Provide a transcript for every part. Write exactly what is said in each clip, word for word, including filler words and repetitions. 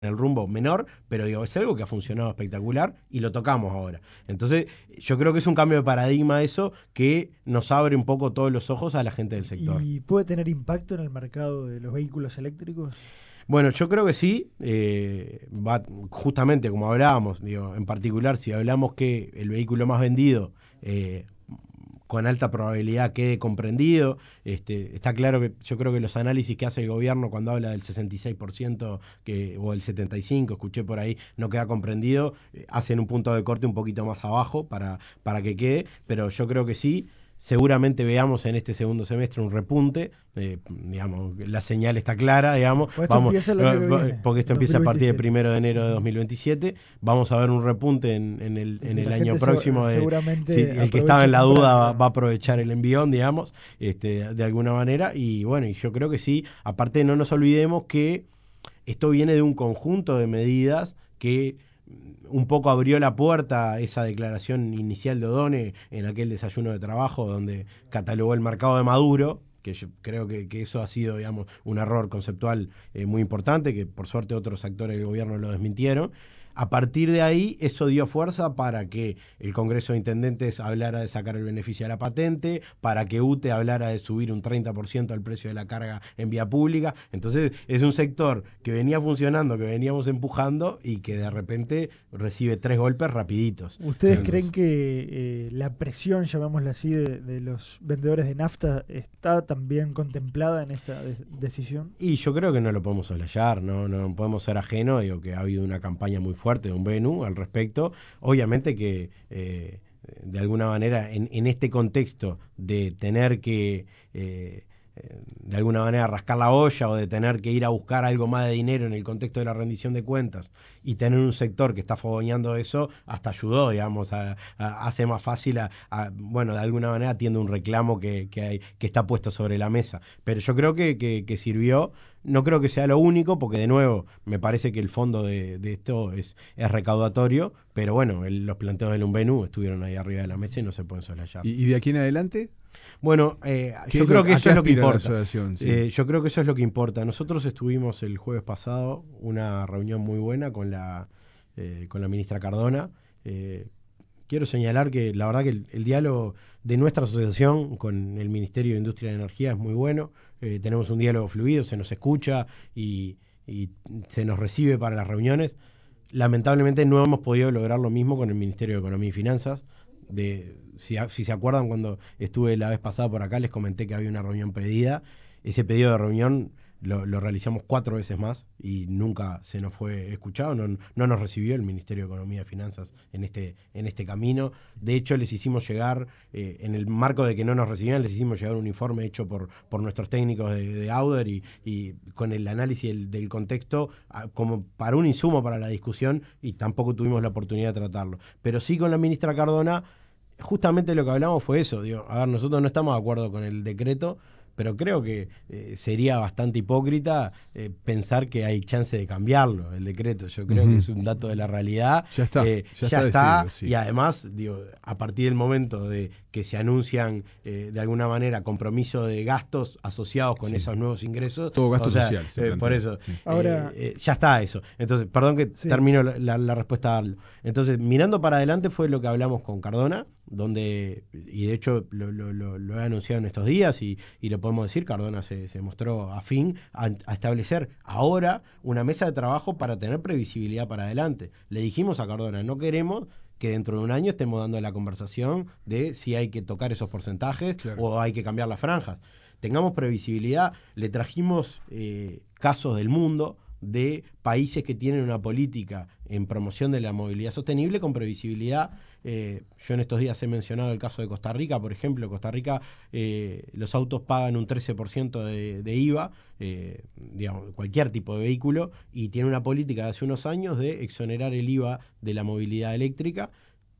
el rumbo menor, pero digo, es algo que ha funcionado espectacular y lo tocamos ahora. Entonces, yo creo que es un cambio de paradigma eso que nos abre un poco todos los ojos a la gente del sector. ¿Y puede tener impacto en el mercado de los vehículos eléctricos? Bueno, yo creo que sí, eh, va, justamente como hablábamos, digo, en particular si hablamos que el vehículo más vendido eh, con alta probabilidad quede comprendido. Este, está claro que yo creo que los análisis que hace el gobierno cuando habla del sesenta y seis por ciento que, o el setenta y cinco por ciento, escuché por ahí, no queda comprendido, eh, hacen un punto de corte un poquito más abajo para, para que quede, pero yo creo que sí. Seguramente veamos en este segundo semestre un repunte, eh, digamos, la señal está clara, digamos, Pues vamos, el año que viene, porque esto empieza a partir del primero de enero de dos mil veintisiete, vamos a ver un repunte en, en el, en el año próximo. Se, seguramente sí, el que estaba en la duda va, va a aprovechar el envión, digamos, este, de alguna manera, y bueno, y yo creo que sí, aparte no nos olvidemos que esto viene de un conjunto de medidas que un poco abrió la puerta a esa declaración inicial de O'Donnell en aquel desayuno de trabajo donde catalogó el mercado de Maduro, que yo creo que, que eso ha sido, digamos, un error conceptual eh, muy importante, que por suerte otros actores del gobierno lo desmintieron. A partir de ahí, eso dio fuerza para que el Congreso de Intendentes hablara de sacar el beneficio de la patente, para que U T E hablara de subir un treinta por ciento al precio de la carga en vía pública. Entonces, es un sector que venía funcionando, que veníamos empujando y que de repente recibe tres golpes rapiditos. ¿Ustedes Entonces, creen que eh, la presión, llamémosla así, de, de los vendedores de nafta está también contemplada en esta de- decisión? Y yo creo que no lo podemos soslayar, no, no podemos ser ajenos, digo que ha habido una campaña muy fuerte de un B N U al respecto. Obviamente que eh, de alguna manera en, en este contexto de tener que eh, de alguna manera rascar la olla o de tener que ir a buscar algo más de dinero en el contexto de la rendición de cuentas y tener un sector que está fogoneando eso, hasta ayudó, digamos, a, a, hace más fácil, a, a, bueno, de alguna manera atiende un reclamo que, que, hay, que está puesto sobre la mesa. Pero yo creo que, que, que sirvió. No creo que sea lo único, porque de nuevo me parece que el fondo de, de esto es, es recaudatorio, pero bueno, el, los planteos del UNBENU estuvieron ahí arriba de la mesa y no se pueden soslayar. ¿Y, y de aquí en adelante? Bueno, eh, yo creo lo, que eso es lo que importa. Sí. Eh, yo creo que eso es lo que importa. Nosotros estuvimos el jueves pasado, una reunión muy buena con la, eh, con la ministra Cardona. Eh, quiero señalar que la verdad que el, el diálogo de nuestra asociación con el Ministerio de Industria y Energía es muy bueno. Eh, tenemos un diálogo fluido, se nos escucha y, y se nos recibe para las reuniones. Lamentablemente no hemos podido lograr lo mismo con el Ministerio de Economía y Finanzas. De, si, si se acuerdan, cuando estuve la vez pasada por acá les comenté que había una reunión pedida. Ese pedido de reunión lo, lo realizamos cuatro veces más y nunca se nos fue escuchado, no, no nos recibió el Ministerio de Economía y Finanzas en este, en este camino. De hecho, les hicimos llegar, eh, en el marco de que no nos recibían, les hicimos llegar un informe hecho por, por nuestros técnicos de, de Auder y, y con el análisis del, del contexto a, como para un insumo para la discusión, y tampoco tuvimos la oportunidad de tratarlo. Pero sí, con la ministra Cardona, justamente lo que hablamos fue eso. Digo, a ver, nosotros no estamos de acuerdo con el decreto, pero creo que eh, sería bastante hipócrita eh, pensar que hay chance de cambiarlo, el decreto. Yo creo uh-huh. que es un dato de la realidad. Ya está. Eh, ya, ya está, está decidido, sí. Y además, digo, a partir del momento de que se anuncian eh, de alguna manera compromiso de gastos asociados con sí. esos nuevos ingresos. Todo gasto o sea, social. Eh, por eso, sí. eh, Ahora, eh, ya está eso. Entonces, perdón que sí. termino la, la, la respuesta a darlo. Entonces, mirando para adelante fue lo que hablamos con Cardona, donde, y de hecho lo, lo, lo, lo he anunciado en estos días y, y lo podemos decir, Cardona se, se mostró afín a, a establecer ahora una mesa de trabajo para tener previsibilidad para adelante. Le dijimos a Cardona, no queremos que dentro de un año estemos dando la conversación de si hay que tocar esos porcentajes claro. o hay que cambiar las franjas. Tengamos previsibilidad. Le trajimos eh, casos del mundo de países que tienen una política en promoción de la movilidad sostenible con previsibilidad. Eh, yo en estos días he mencionado el caso de Costa Rica, por ejemplo. Costa Rica, eh, los autos pagan un trece por ciento de, de I V A, eh, digamos, cualquier tipo de vehículo, y tiene una política de hace unos años de exonerar el I V A de la movilidad eléctrica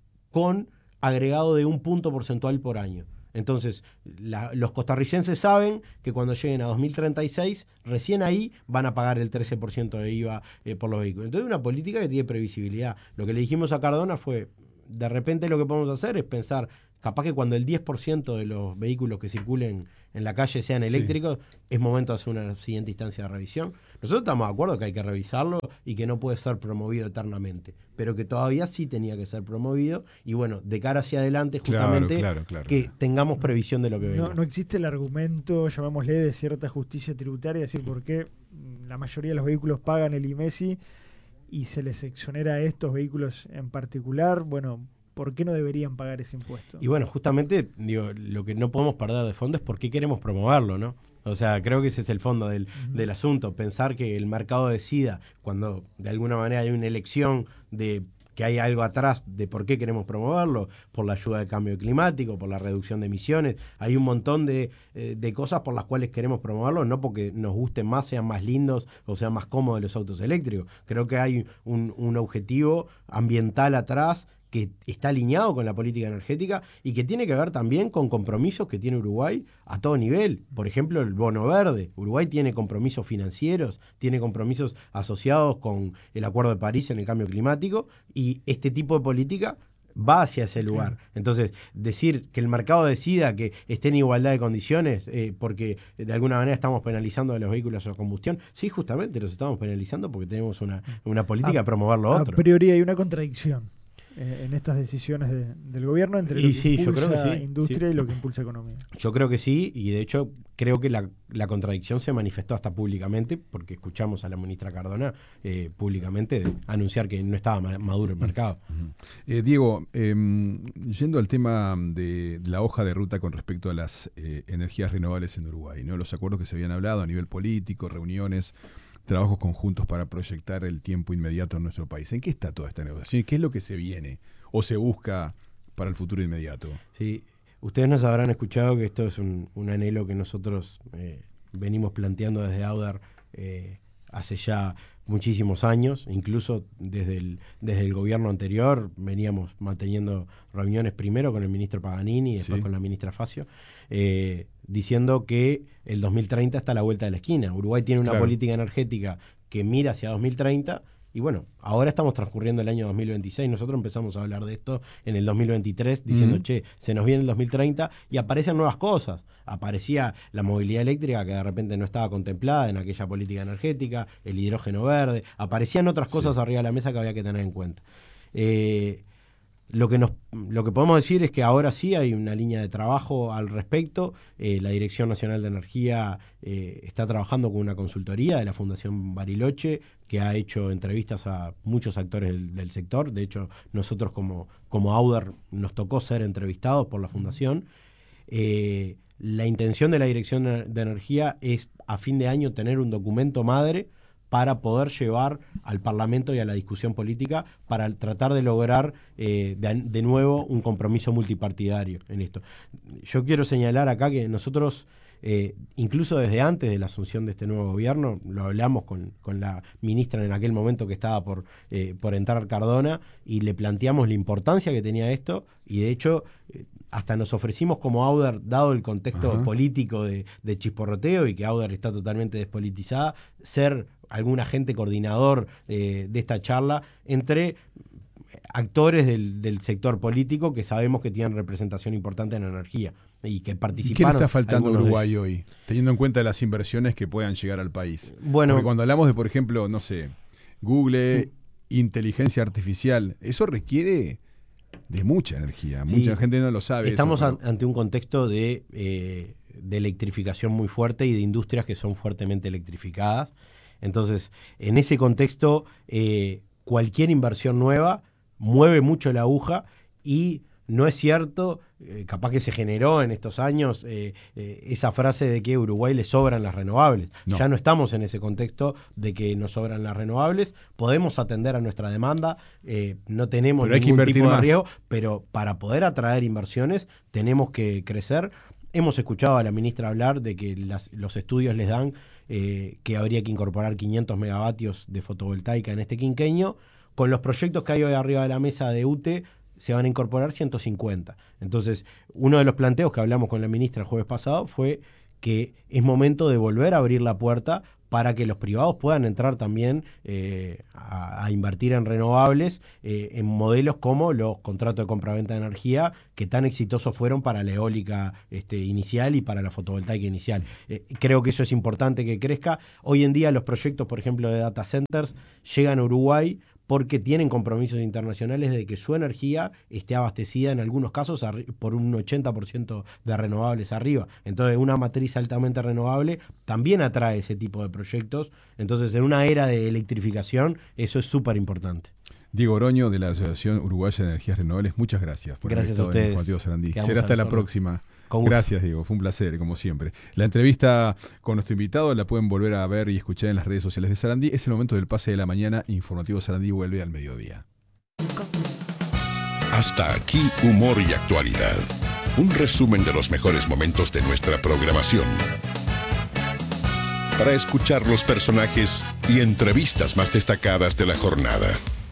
con agregado de un punto porcentual por año. Entonces, la, los costarricenses saben que cuando lleguen a dos mil treinta y seis, recién ahí van a pagar el trece por ciento de I V A eh, por los vehículos. Entonces, una política que tiene previsibilidad. Lo que le dijimos a Cardona fue, de repente lo que podemos hacer es pensar capaz que cuando el diez por ciento de los vehículos que circulen en la calle sean eléctricos, sí, es momento de hacer una siguiente instancia de revisión. Nosotros estamos de acuerdo que hay que revisarlo y que no puede ser promovido eternamente, pero que todavía sí tenía que ser promovido y bueno, de cara hacia adelante justamente claro, claro, claro, que claro. tengamos previsión de lo que venga. No, no existe el argumento, llamémosle, de cierta justicia tributaria, es decir, por qué la mayoría de los vehículos pagan el I M E S I y se les exonera a estos vehículos en particular. Bueno, ¿por qué no deberían pagar ese impuesto? Y bueno, justamente digo, lo que no podemos perder de fondo es por qué queremos promoverlo, ¿no? O sea, creo que ese es el fondo del, uh-huh. del asunto. Pensar que el mercado decida, cuando de alguna manera hay una elección de que hay algo atrás de por qué queremos promoverlo, por la ayuda del cambio climático, por la reducción de emisiones, hay un montón de, eh, de cosas por las cuales queremos promoverlo, no porque nos gusten más, sean más lindos o sean más cómodos los autos eléctricos. Creo que hay un, un objetivo ambiental atrás que está alineado con la política energética y que tiene que ver también con compromisos que tiene Uruguay a todo nivel. Por ejemplo, el bono verde. Uruguay tiene compromisos financieros, tiene compromisos asociados con el Acuerdo de París en el cambio climático y este tipo de política va hacia ese lugar. Entonces, decir que el mercado decida que esté en igualdad de condiciones eh, porque de alguna manera estamos penalizando a los vehículos a combustión, sí, justamente los estamos penalizando porque tenemos una, una política a, de promover lo otro. A priori hay una contradicción en estas decisiones de, del gobierno entre lo y que sí, impulsa yo creo que sí, industria sí. y lo que impulsa economía. Yo creo que sí, y de hecho creo que la, la contradicción se manifestó hasta públicamente, porque escuchamos a la ministra Cardona eh, públicamente de anunciar que no estaba maduro el mercado. Uh-huh. eh, Diego, eh, yendo al tema de la hoja de ruta con respecto a las eh, energías renovables en Uruguay, ¿no? Los acuerdos que se habían hablado a nivel político, reuniones, trabajos conjuntos para proyectar el tiempo inmediato en nuestro país. ¿En qué está toda esta negociación? ¿Qué es lo que se viene o se busca para el futuro inmediato? Sí, ustedes nos habrán escuchado que esto es un, un anhelo que nosotros eh, venimos planteando desde Audar eh, hace ya muchísimos años, incluso desde el, desde el gobierno anterior veníamos manteniendo reuniones primero con el ministro Paganini y después sí. con la ministra Facio, eh, diciendo que el dos mil treinta está a la vuelta de la esquina. Uruguay tiene una claro. política energética que mira hacia dos mil treinta y bueno, ahora estamos transcurriendo el año dos mil veintiséis, nosotros empezamos a hablar de esto en el dos mil veintitrés diciendo, mm. che, se nos viene el dos mil treinta y aparecen nuevas cosas. Aparecía la movilidad eléctrica que de repente no estaba contemplada en aquella política energética, el hidrógeno verde, aparecían otras cosas sí. arriba de la mesa que había que tener en cuenta. Eh, Lo que, nos, lo que podemos decir es que ahora sí hay una línea de trabajo al respecto. Eh, la Dirección Nacional de Energía eh, está trabajando con una consultoría de la Fundación Bariloche que ha hecho entrevistas a muchos actores del, del sector. De hecho, nosotros como, como Audar nos tocó ser entrevistados por la Fundación. Eh, la intención de la Dirección de Energía es a fin de año tener un documento madre para poder llevar al Parlamento y a la discusión política para tratar de lograr eh, de, de nuevo un compromiso multipartidario en esto. Yo quiero señalar acá que nosotros, eh, incluso desde antes de la asunción de este nuevo gobierno, lo hablamos con, con la ministra en aquel momento que estaba por, eh, por entrar Cardona y le planteamos la importancia que tenía esto y de hecho eh, hasta nos ofrecimos como Audar, dado el contexto Ajá. político de, de chisporroteo y que Audar está totalmente despolitizada, ser algún agente coordinador eh, de esta charla entre actores del, del sector político que sabemos que tienen representación importante en energía y que participaron. ¿Qué le está faltando a Uruguay hoy, teniendo en cuenta las inversiones que puedan llegar al país? Bueno, porque cuando hablamos de, por ejemplo, no sé, Google, sí. inteligencia artificial, eso requiere de mucha energía. Sí, mucha gente no lo sabe. Estamos eso, pero... ante un contexto de, eh, de electrificación muy fuerte y de industrias que son fuertemente electrificadas. Entonces, en ese contexto, eh, cualquier inversión nueva mueve mucho la aguja y no es cierto, eh, capaz que se generó en estos años eh, eh, esa frase de que a Uruguay le sobran las renovables. No. Ya no estamos en ese contexto de que nos sobran las renovables, podemos atender a nuestra demanda, eh, no tenemos pero ningún tipo de más. riesgo, pero para poder atraer inversiones tenemos que crecer. Hemos escuchado a la ministra hablar de que las, los estudios les dan eh, que habría que incorporar quinientos megavatios de fotovoltaica en este quinquenio. Con los proyectos que hay hoy arriba de la mesa de U T E se van a incorporar ciento cincuenta. Entonces, uno de los planteos que hablamos con la ministra el jueves pasado fue que es momento de volver a abrir la puerta para que los privados puedan entrar también eh, a, a invertir en renovables, eh, en modelos como los contratos de compra-venta de energía, que tan exitosos fueron para la eólica este, inicial y para la fotovoltaica inicial. Eh, creo que eso es importante que crezca. Hoy en día los proyectos, por ejemplo, de data centers llegan a Uruguay porque tienen compromisos internacionales de que su energía esté abastecida en algunos casos por un ochenta por ciento de renovables arriba. Entonces una matriz altamente renovable también atrae ese tipo de proyectos. Entonces en una era de electrificación eso es súper importante. Diego Oroño, de la Asociación Uruguaya de Energías Renovables, muchas gracias por gracias haber estado a en ustedes. Informativo Sarandí. Será hasta la próxima. Gracias, Diego. Fue un placer, como siempre. La entrevista con nuestro invitado la pueden volver a ver y escuchar en las redes sociales de Sarandí. Es el momento del pase de la mañana. Informativo Sarandí vuelve al mediodía. Hasta aquí, humor y actualidad. Un resumen de los mejores momentos de nuestra programación. Para escuchar los personajes y entrevistas más destacadas de la jornada.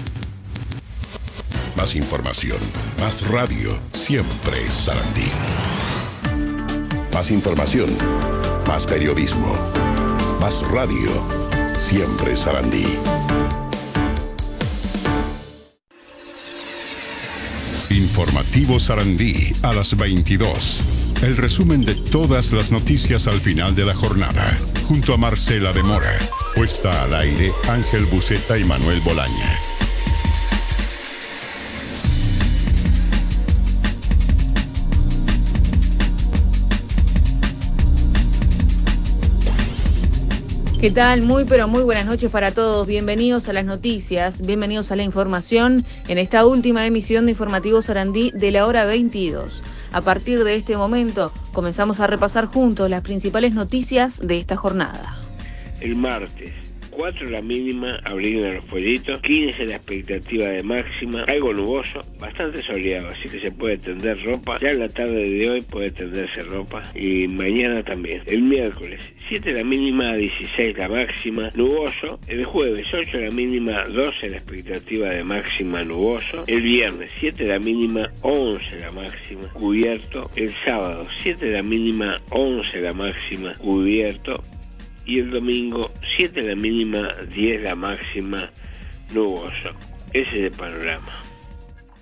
Más información, más radio, siempre Sarandí. Más información, más periodismo, más radio, siempre Sarandí. Informativo Sarandí a las veintidós. El resumen de todas las noticias al final de la jornada, junto a Marcela de Mora. Puesta al aire, Ángel Buceta y Manuel Bolaña. ¿Qué tal? Muy pero muy buenas noches para todos. Bienvenidos a las noticias, bienvenidos a la información en esta última emisión de Informativo Sarandí de la hora veintidós. A partir de este momento comenzamos a repasar juntos las principales noticias de esta jornada. El martes, cuatro la mínima, abriendo los pollitos, quince la expectativa de máxima, algo nuboso, bastante soleado, así que se puede tender ropa. Ya en la tarde de hoy puede tenderse ropa y mañana también. El miércoles, siete la mínima, dieciséis la máxima, nuboso. El jueves, ocho la mínima, doce la expectativa de máxima, nuboso. El viernes, siete la mínima, once la máxima, cubierto. El sábado, siete la mínima, once la máxima, cubierto. Y el domingo, siete la mínima, diez la máxima, nuboso. Ese es el panorama.